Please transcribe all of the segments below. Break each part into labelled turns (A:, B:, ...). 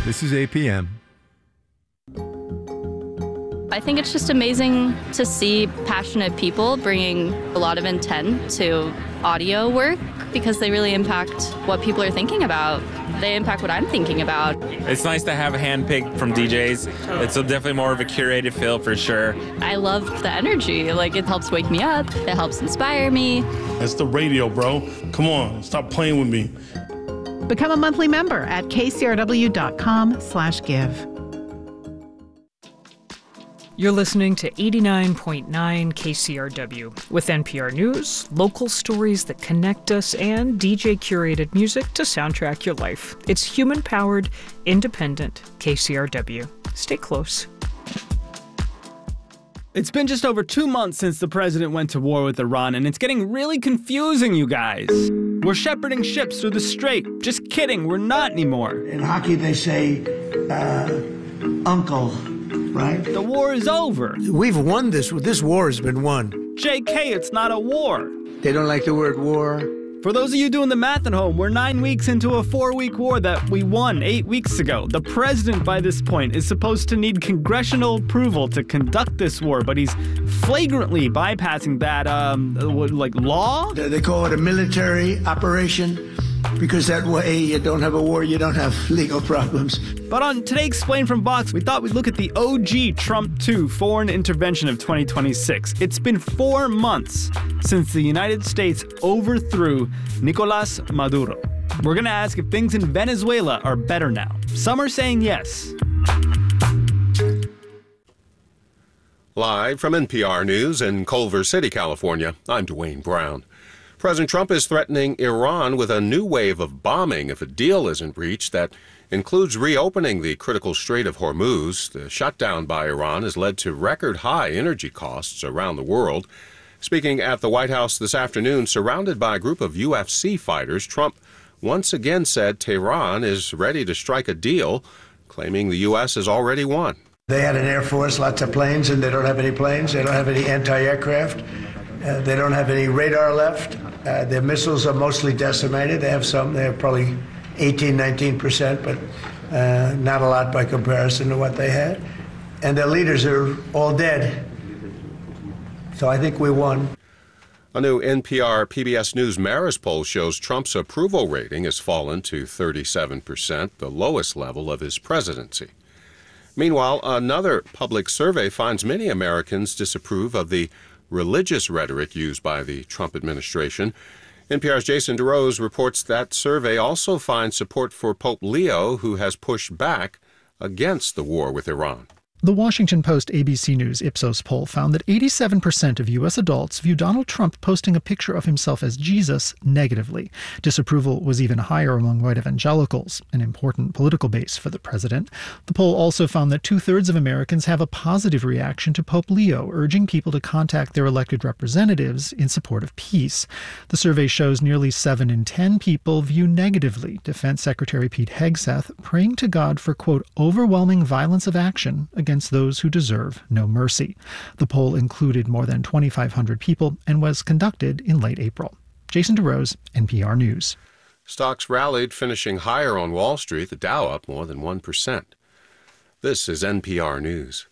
A: This is APM.
B: I think it's just amazing to see passionate people bringing a lot of intent to audio work because they really impact what people are thinking about. They impact what I'm thinking about.
C: It's nice to have a handpicked from DJs. It's definitely more of a curated feel for sure.
B: I love the energy. Like, it helps wake me up. It helps inspire me.
D: That's the radio, bro. Come on, stop playing with me.
E: Become a monthly member at kcrw.com/give.
F: You're listening to 89.9 KCRW with NPR News, local stories that connect us, and DJ-curated music to soundtrack your life. It's human-powered, independent KCRW. Stay close.
G: It's been just over 2 months since the president went to war with Iran, and it's getting really confusing, you guys. We're shepherding ships through the strait. Just kidding, we're not anymore.
H: In hockey, they say, uncle. Right?
G: The war is over.
I: We've won this. This war has been won.
G: JK, it's not a war.
I: They don't like the word war.
G: For those of you doing the math at home, we're 9 weeks into a 4-week war that we won 8 weeks ago. The president, by this point, is supposed to need congressional approval to conduct this war, but he's flagrantly bypassing that, law?
H: They call it a military operation. Because that way you don't have a war, you don't have legal problems.
G: But on Today Explained from Vox, we thought we'd look at the OG Trump 2 foreign intervention of 2026. It's been 4 months since the United States overthrew Nicolás Maduro. We're going to ask if things in Venezuela are better now. Some are saying yes.
J: Live from NPR News in Culver City, California, I'm Dwayne Brown. President Trump is threatening Iran with a new wave of bombing if a deal isn't reached that includes reopening the critical Strait of Hormuz. The shutdown by Iran has led to record-high energy costs around the world. Speaking at the White House this afternoon, surrounded by a group of UFC fighters, Trump once again said Tehran is ready to strike a deal, claiming the U.S. has already won.
H: They had an air force, lots of planes, and they don't have any planes. They don't have any anti-aircraft. They don't have any radar left. Their missiles are mostly decimated. They have some. They have probably 19%, but not a lot by comparison to what they had. And their leaders are all dead. So I think we won.
J: A new NPR PBS News Marist poll shows Trump's approval rating has fallen to 37%, the lowest level of his presidency. Meanwhile, another public survey finds many Americans disapprove of the religious rhetoric used by the Trump administration. NPR's Jason DeRose reports that survey also finds support for Pope Leo, who has pushed back against the war with Iran.
K: The Washington Post ABC News Ipsos poll found that 87% of U.S. adults view Donald Trump posting a picture of himself as Jesus negatively. Disapproval was even higher among white evangelicals, an important political base for the president. The poll also found that 2/3 of Americans have a positive reaction to Pope Leo, urging people to contact their elected representatives in support of peace. The survey shows nearly 7 in 10 people view negatively Defense Secretary Pete Hegseth praying to God for, quote, overwhelming violence of action against those who deserve no mercy. The poll included more than 2,500 people and was conducted in late April. Jason DeRose, NPR News.
J: Stocks rallied, finishing higher on Wall Street, the Dow up more than 1%. This is NPR News.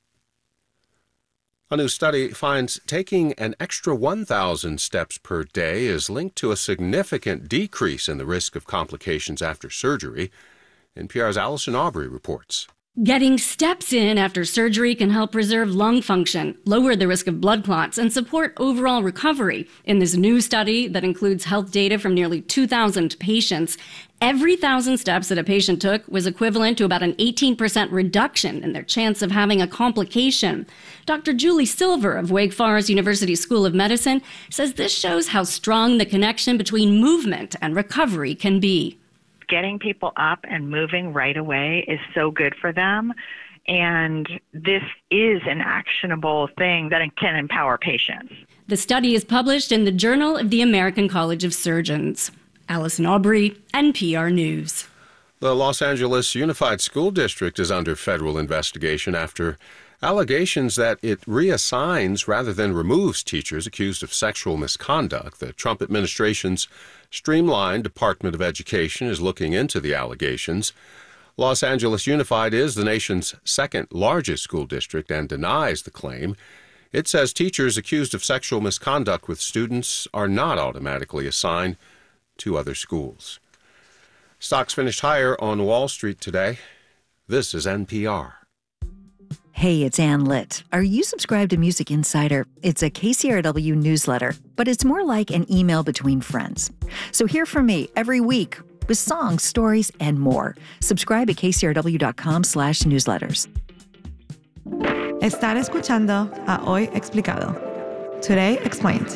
J: A new study finds taking an extra 1,000 steps per day is linked to a significant decrease in the risk of complications after surgery. NPR's Allison Aubrey reports.
L: Getting steps in after surgery can help preserve lung function, lower the risk of blood clots, and support overall recovery. In this new study that includes health data from nearly 2,000 patients, every 1,000 steps that a patient took was equivalent to about an 18% reduction in their chance of having a complication. Dr. Julie Silver of Wake Forest University School of Medicine says this shows how strong the connection between movement and recovery can be.
M: Getting people up and moving right away is so good for them. And this is an actionable thing that can empower patients.
L: The study is published in the Journal of the American College of Surgeons. Allison Aubrey, NPR News.
J: The Los Angeles Unified School District is under federal investigation after allegations that it reassigns rather than removes teachers accused of sexual misconduct. The Trump administration's streamlined Department of Education is looking into the allegations. Los Angeles Unified is the nation's second largest school district and denies the claim. It says teachers accused of sexual misconduct with students are not automatically assigned to other schools. Stocks finished higher on Wall Street today. This is NPR.
A: Hey, it's Ann Litt. Are you subscribed to Music Insider? It's a KCRW newsletter, but it's more like an email between friends. So hear from me every week with songs, stories, and more. Subscribe at kcrw.com/newsletters.
N: Están escuchando a Hoy Explicado. Today Explained.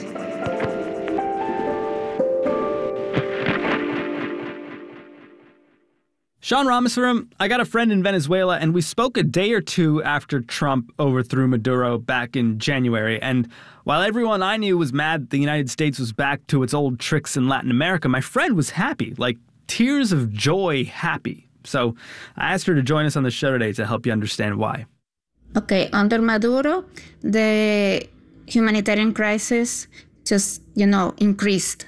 G: Sean Rameswaram, I got a friend in Venezuela, and we spoke a day or two after Trump overthrew Maduro back in January. And while everyone I knew was mad that the United States was back to its old tricks in Latin America, my friend was happy, like tears of joy happy. So I asked her to join us on the show today to help you understand why.
O: Okay, under Maduro, the humanitarian crisis just, increased.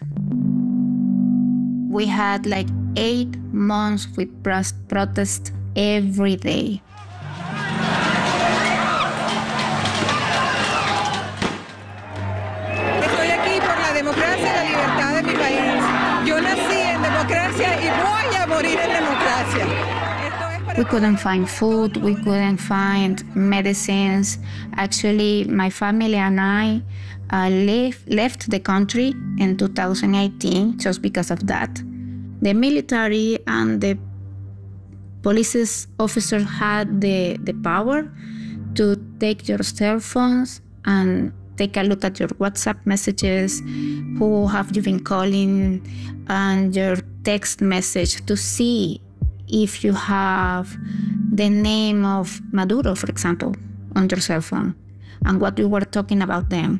O: We had like 8 months with protest every day.
P: Estoy aquí por la democracia y la libertad de mi país. Yo nací en democracia y voy a morir en democracia.
O: We couldn't find food, we couldn't find medicines. Actually, my family and I left the country in 2018 just because of that. The military and the police officers had the power to take your cell phones and take a look at your WhatsApp messages, who have you been calling, and your text message to see if you have the name of Maduro, for example, on your cell phone, and what you were talking about them.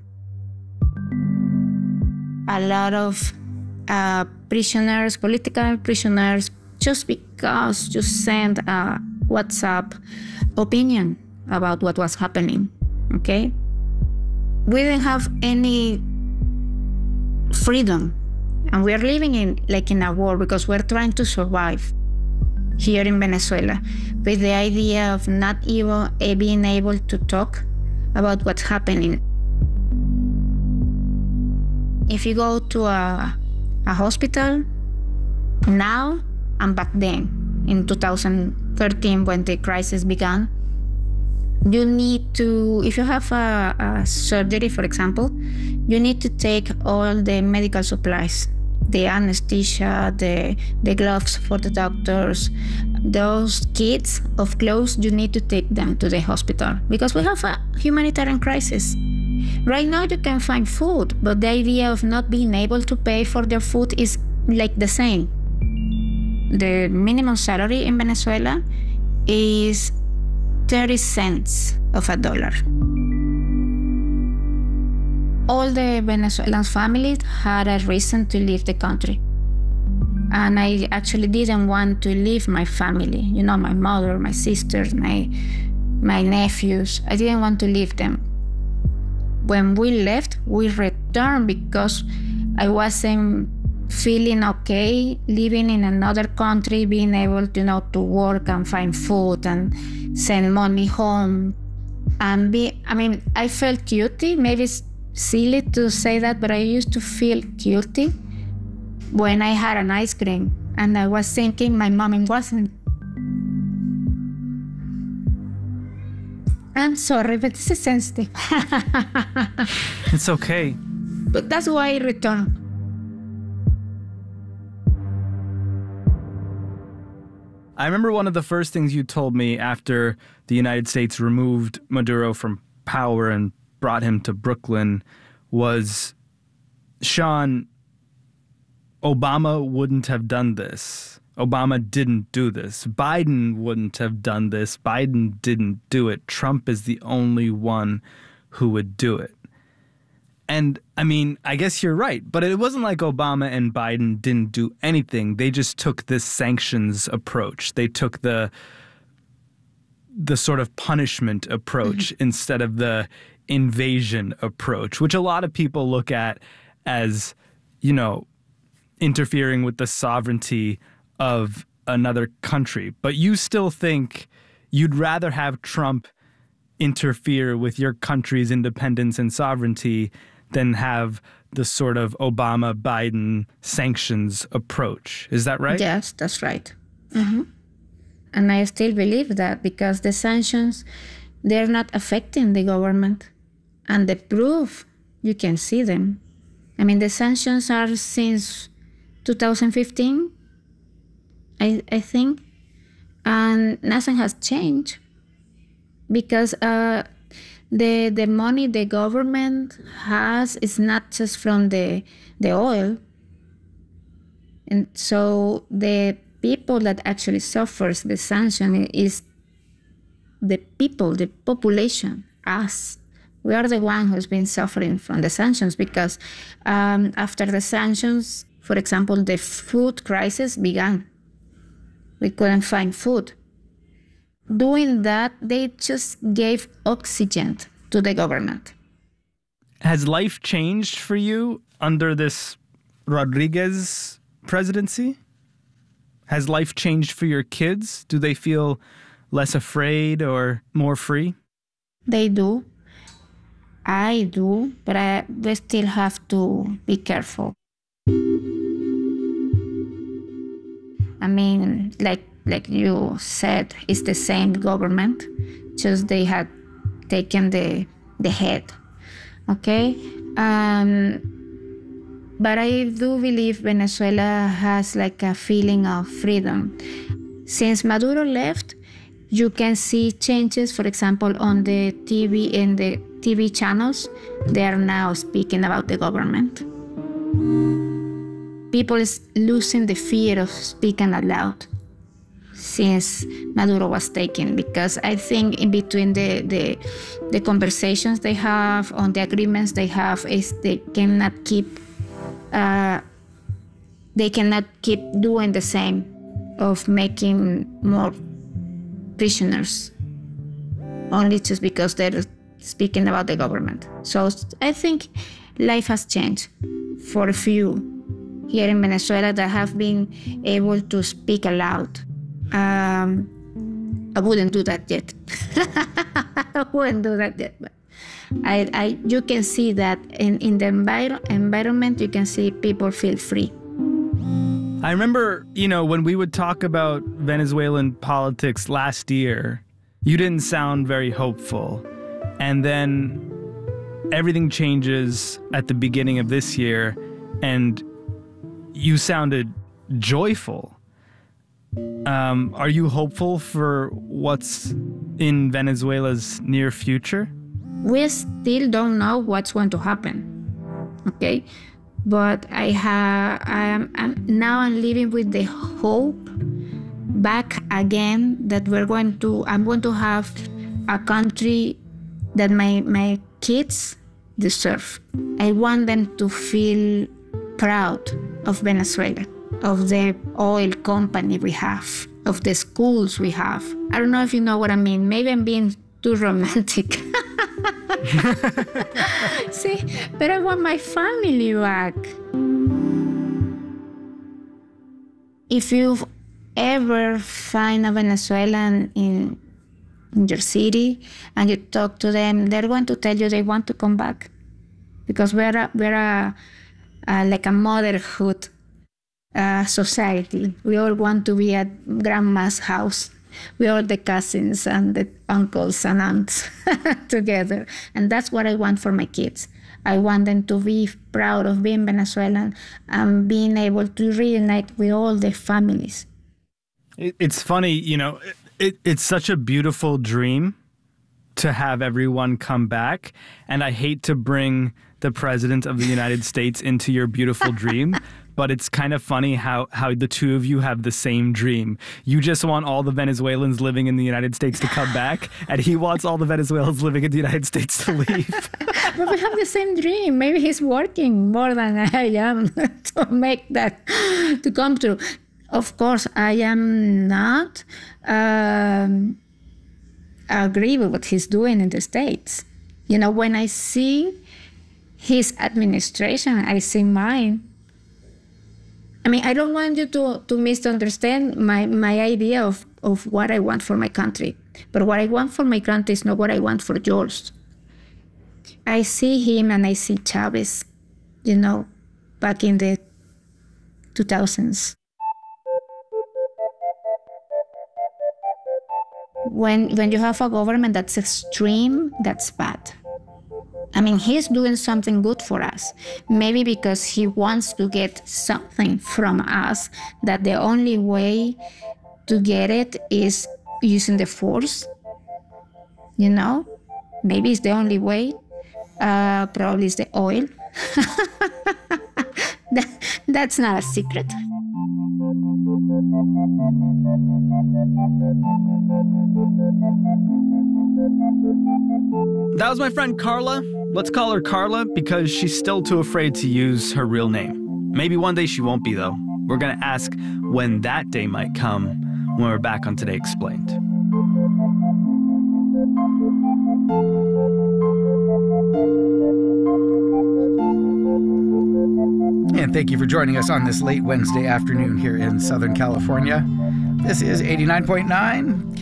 O: A lot of prisoners, political prisoners, just because you sent a WhatsApp opinion about what was happening, okay? We didn't have any freedom, and we are living in a war because we're trying to survive here in Venezuela with the idea of not even being able to talk about what's happening. If you go to a hospital now and back then, in 2013 when the crisis began, you need to, if you have a surgery, for example, you need to take all the medical supplies, the anesthesia, the gloves for the doctors, those kits of clothes, you need to take them to the hospital because we have a humanitarian crisis. Right now you can find food, but the idea of not being able to pay for their food is like the same. The minimum salary in Venezuela is 30 cents of a dollar. All the Venezuelan families had a reason to leave the country. And I actually didn't want to leave my family, my mother, my sisters, my nephews. I didn't want to leave them. When we left, we returned because I wasn't feeling okay living in another country, being able to work and find food and send money home. And I felt guilty. Maybe it's silly to say that, but I used to feel guilty when I had an ice cream and I was thinking my mom wasn't. I'm sorry, but this is sensitive.
G: It's okay.
O: But that's why I returned.
G: I remember one of the first things you told me after the United States removed Maduro from power and brought him to Brooklyn was, Sean, Obama wouldn't have done this. Obama didn't do this. Biden wouldn't have done this. Biden didn't do it. Trump is the only one who would do it. And I guess you're right, but it wasn't like Obama and Biden didn't do anything. They just took this sanctions approach. They took the sort of punishment approach instead of the invasion approach, which a lot of people look at as, interfering with the sovereignty of another country, but you still think you'd rather have Trump interfere with your country's independence and sovereignty than have the sort of Obama-Biden sanctions approach. Is that right?
O: Yes, that's right. Mm-hmm. And I still believe that because the sanctions, they're not affecting the government. And the proof, you can see them. I mean, the sanctions are since 2015, I think, and nothing has changed because the money the government has is not just from the oil. And so the people that actually suffers the sanction is the people, the population, us. We are the one who's been suffering from the sanctions because after the sanctions, for example, the food crisis began. We couldn't find food. Doing that, they just gave oxygen to the government.
G: Has life changed for you under this Rodriguez presidency? Has life changed for your kids? Do they feel less afraid or more free?
O: They do. I do, but we still have to be careful. I mean, like you said, it's the same government, just they had taken the head, okay? But I do believe Venezuela has like a feeling of freedom. Since Maduro left, you can see changes, for example, on the TV, in the TV channels, they are now speaking about the government. People is losing the fear of speaking aloud since Maduro was taken, because I think in between the conversations they have, on the agreements they have, is they cannot keep doing the same of making more prisoners only just because they're speaking about the government. So I think life has changed for a few here in Venezuela that have been able to speak aloud. I wouldn't do that yet. But you can see that in the environment, you can see people feel free.
G: I remember, when we would talk about Venezuelan politics last year, you didn't sound very hopeful. And then everything changes at the beginning of this year, and you sounded joyful. Are you hopeful for what's in Venezuela's near future?
O: We still don't know what's going to happen, okay? But I'm living with the hope back again that I'm going to have a country that my kids deserve. I want them to feel proud of Venezuela, of the oil company we have, of the schools we have. I don't know if you know what I mean. Maybe I'm being too romantic. See, but I want my family back. If you ever find a Venezuelan in your city and you talk to them, they're going to tell you they want to come back, because we're like a motherhood society. We all want to be at grandma's house. We all the cousins and the uncles and aunts together. And that's what I want for my kids. I want them to be proud of being Venezuelan and being able to reunite with all their families.
G: It's funny, it's such a beautiful dream to have everyone come back. And I hate to bring the President of the United States into your beautiful dream, but it's kind of funny how the two of you have the same dream. You just want all the Venezuelans living in the United States to come back, and he wants all the Venezuelans living in the United States to leave.
O: But we have the same dream. Maybe he's working more than I am to make that to come true. Of course, I am not agree with what he's doing in the States. When I see his administration, I see mine. I mean, I don't want you to misunderstand my idea of what I want for my country. But what I want for my country is not what I want for yours. I see him and I see Chavez, back in the 2000s. When you have a government that's extreme, that's bad. I mean, he's doing something good for us. Maybe because he wants to get something from us, that the only way to get it is using the force. Maybe it's the only way. Probably it's the oil. That's not a secret.
G: That was my friend Carla. Let's call her Carla because she's still too afraid to use her real name. Maybe one day she won't be, though. We're going to ask when that day might come when we're back on Today Explained.
Q: And thank you for joining us on this late Wednesday afternoon here in Southern California. This is 89.9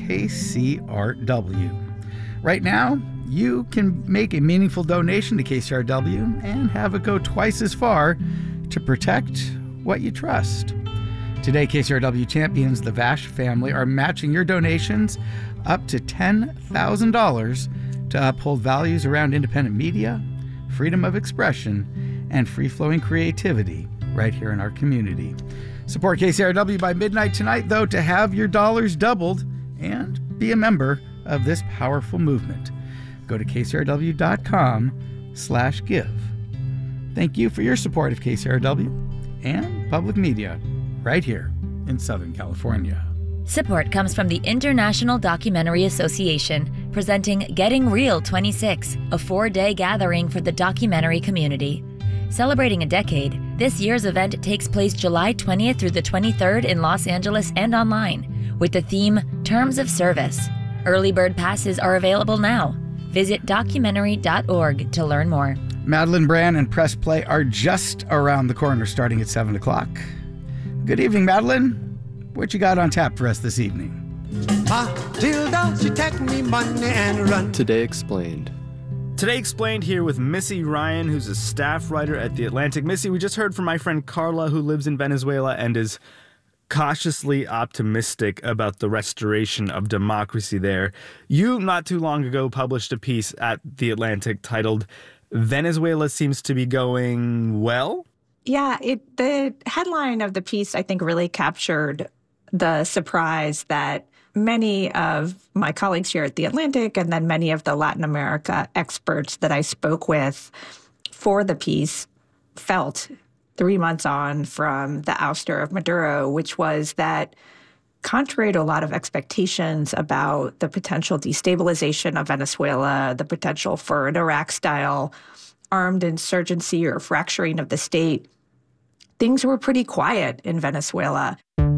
Q: KCRW. Right now, you can make a meaningful donation to KCRW and have it go twice as far to protect what you trust. Today, KCRW champions, the Vash family, are matching your donations up to $10,000 to uphold values around independent media, freedom of expression, and free-flowing creativity right here in our community. Support KCRW by midnight tonight, though, to have your dollars doubled and be a member of this powerful movement. Go to kcrw.com/give. Thank you for your support of KCRW and public media right here in Southern California.
R: Support comes from the International Documentary Association, presenting Getting Real 26, a 4-day gathering for the documentary community. Celebrating a decade, this year's event takes place July 20th through the 23rd in Los Angeles and online, with the theme Terms of Service. Early bird passes are available now. Visit documentary.org to learn more.
Q: Madeline Brand and Press Play are just around the corner, starting at 7 o'clock. Good evening, Madeline. What you got on tap for us this evening?
S: Matilda, she take me money and run.
T: Today Explained.
G: Today Explained here with Missy Ryan, who's a staff writer at The Atlantic. Missy, we just heard from my friend Carla, who lives in Venezuela and is cautiously optimistic about the restoration of democracy there. You, not too long ago, published a piece at The Atlantic titled, Venezuela Seems to Be Going Well?
U: Yeah, the headline of the piece, I think, really captured the surprise that many of my colleagues here at The Atlantic and then many of the Latin America experts that I spoke with for the piece felt 3 months on from the ouster of Maduro, which was that contrary to a lot of expectations about the potential destabilization of Venezuela, the potential for an Iraq-style armed insurgency or fracturing of the state, things were pretty quiet in Venezuela.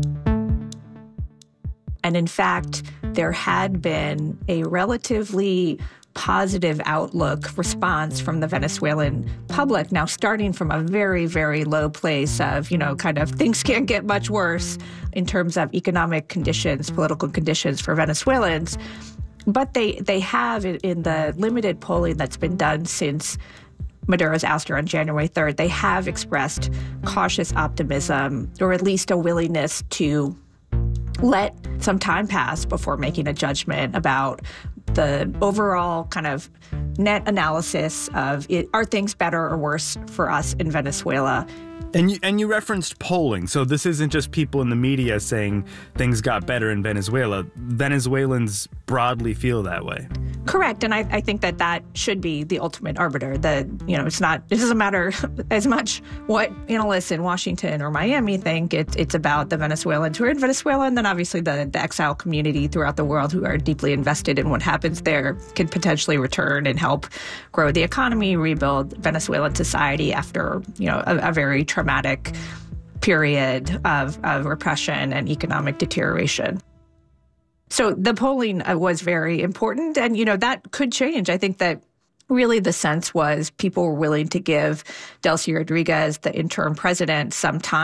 U: And in fact, there had been a relatively positive outlook response from the Venezuelan public, now starting from a very, very low place of, kind of things can't get much worse in terms of economic conditions, political conditions for Venezuelans. But they have, in the limited polling that's been done since Maduro's ouster on January 3rd, they have expressed cautious optimism, or at least a willingness to let some time pass before making a judgment about the overall kind of net analysis of are things better or worse for us in Venezuela.
G: And you referenced polling, so this isn't just people in the media saying things got better in Venezuela. Venezuelans broadly feel that way.
U: Correct, and I think that should be the ultimate arbiter. It doesn't matter as much what analysts in Washington or Miami think. It's about the Venezuelans who are in Venezuela, and then obviously the exile community throughout the world who are deeply invested in what happens there can potentially return and help grow the economy, rebuild Venezuelan society after a very traumatic period of repression and economic deterioration. So the polling was very important, and that could change. I think that really the sense was people were willing to give Delcy Rodriguez, the interim president, some time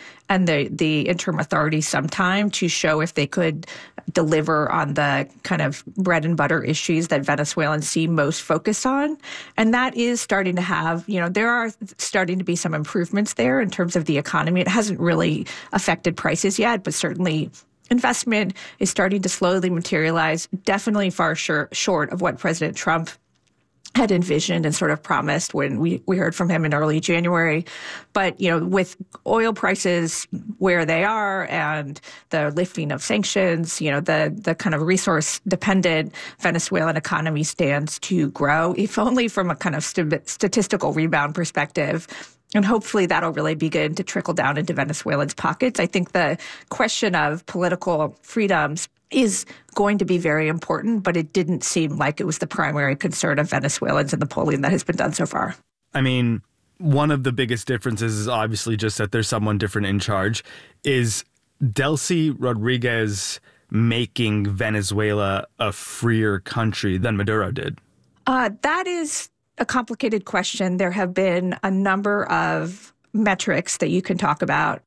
U: and the interim authorities some time to show if they could deliver on the kind of bread and butter issues that Venezuelans seem most focused on. And that is starting to have, there are starting to be some improvements there in terms of the economy. It hasn't really affected prices yet, but certainly investment is starting to slowly materialize, definitely far short of what President Trump had envisioned and sort of promised when we heard from him in early January. But, with oil prices where they are and the lifting of sanctions, the kind of resource-dependent Venezuelan economy stands to grow, if only from a kind of statistical rebound perspective. And hopefully that'll really begin to trickle down into Venezuelans' pockets. I think the question of political freedoms is going to be very important, but it didn't seem like it was the primary concern of Venezuelans in the polling that has been done so far.
G: I mean, one of the biggest differences is obviously just that there's someone different in charge. Is Delcy Rodriguez making Venezuela a freer country than Maduro did?
U: That is a complicated question. There have been a number of metrics that you can talk about.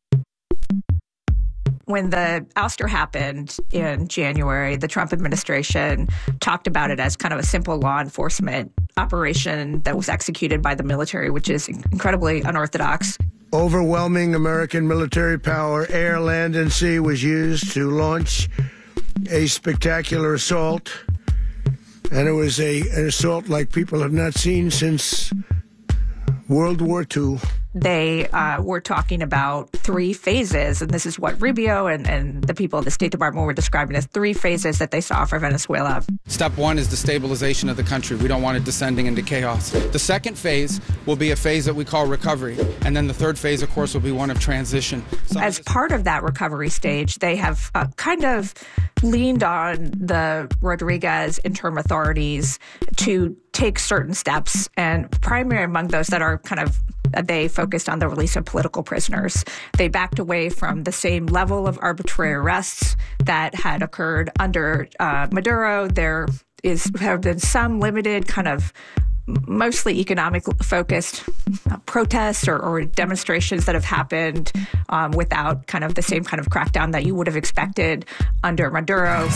U: When the ouster happened in January, the Trump administration talked about it as kind of a simple law enforcement operation that was executed by the military, which is incredibly unorthodox.
I: Overwhelming American military power, air, land, and sea, was used to launch a spectacular assault. And it was an assault like people have not seen since World War II.
U: They were talking about 3 phases, and this is what Rubio and the people at the State Department were describing as 3 phases that they saw for Venezuela.
T: Step 1 is the stabilization of the country. We don't want it descending into chaos. The second phase will be a phase that we call recovery, and then the third phase, of course, will be one of transition.
U: As part of that recovery stage, they have kind of leaned on the Rodriguez interim authorities to take certain steps, and primary among those that are kind of they focused on the release of political prisoners. They backed away from the same level of arbitrary arrests that had occurred under Maduro. There have been some limited kind of mostly economic-focused protests or demonstrations that have happened without kind of the same kind of crackdown that you would have expected under Maduro.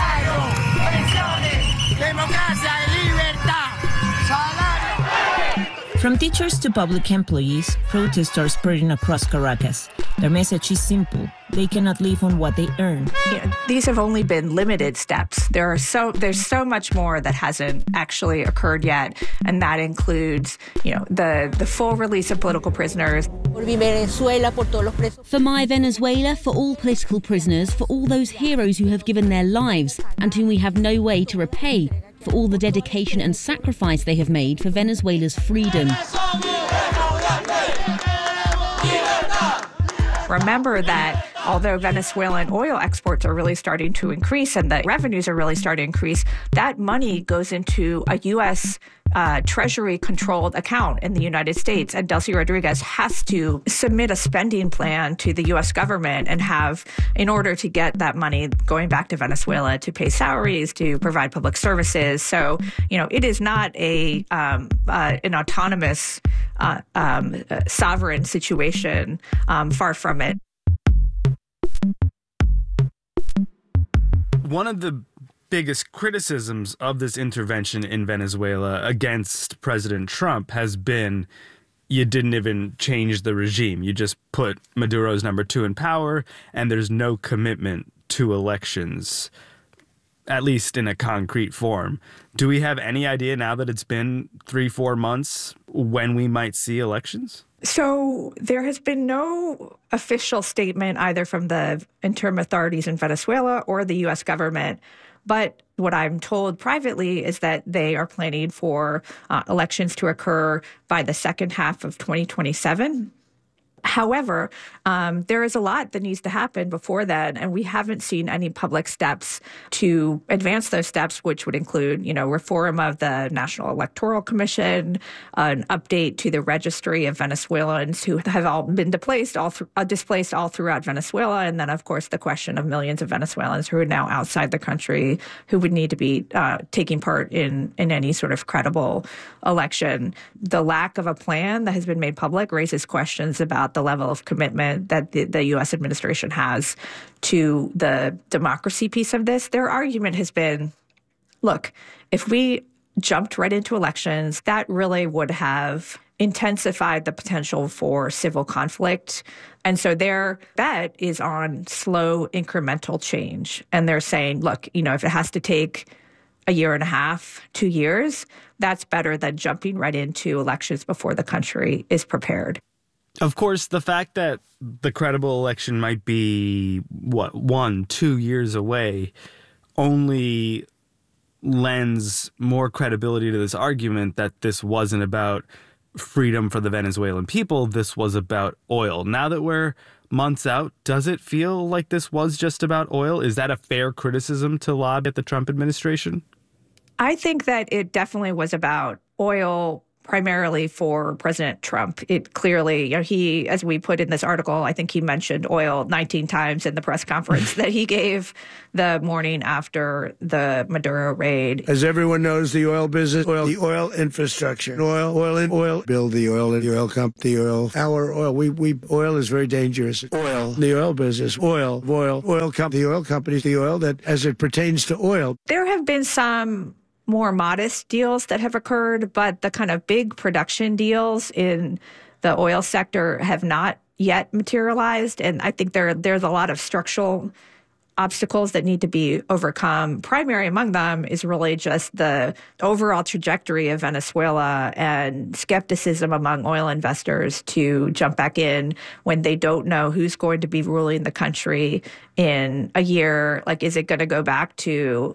V: From teachers to public employees, protests are spreading across Caracas. Their message is simple. They cannot live on what they earn.
U: These have only been limited steps. There's so much more that hasn't actually occurred yet, and that includes, the full release of political prisoners.
W: For My Venezuela, for all political prisoners, for all those heroes who have given their lives and whom we have no way to repay, for all the dedication and sacrifice they have made for Venezuela's freedom.
U: Remember that although Venezuelan oil exports are really starting to increase and the revenues are really starting to increase, that money goes into a U.S. Treasury-controlled account in the United States. And Delcy Rodriguez has to submit a spending plan to the U.S. government and in order to get that money going back to Venezuela to pay salaries, to provide public services. So, it is not an autonomous sovereign situation, far from it.
G: One of the biggest criticisms of this intervention in Venezuela against President Trump has been you didn't even change the regime. You just put Maduro's number 2 in power, and there's no commitment to elections, at least in a concrete form. Do we have any idea now that it's been 3-4 months when we might see elections?
U: So there has been no official statement either from the interim authorities in Venezuela or the U.S. government. But what I'm told privately is that they are planning for elections to occur by the second half of 2027. However, there is a lot that needs to happen before then, and we haven't seen any public steps to advance those steps, which would include, reform of the National Electoral Commission, an update to the registry of Venezuelans who have all been displaced all throughout Venezuela, and then, of course, the question of millions of Venezuelans who are now outside the country who would need to be taking part in any sort of credible election. The lack of a plan that has been made public raises questions about the level of commitment that the U.S. administration has to the democracy piece of this. Their argument has been, look, if we jumped right into elections, that really would have intensified the potential for civil conflict. And so their bet is on slow incremental change. And they're saying, look, if it has to take a year and a half, 2 years, that's better than jumping right into elections before the country is prepared.
G: Of course, the fact that the credible election might be, 1-2 years away only lends more credibility to this argument that this wasn't about freedom for the Venezuelan people. This was about oil. Now that we're months out, does it feel like this was just about oil? Is that a fair criticism to lob at the Trump administration?
U: I think that it definitely was about oil primarily for President Trump. It clearly, he, as we put in this article, I think he mentioned oil 19 times in the press conference that he gave the morning after the Maduro raid.
I: As everyone knows, the oil business, the oil infrastructure, oil, build the oil company, our oil. Oil is very dangerous. Oil, the oil business, oil company, the oil companies, the oil that as it pertains to oil.
U: There have been some more modest deals that have occurred, but the kind of big production deals in the oil sector have not yet materialized. And I think there's a lot of structural obstacles that need to be overcome. Primary among them is really just the overall trajectory of Venezuela and skepticism among oil investors to jump back in when they don't know who's going to be ruling the country in a year. Like, is it going to go back to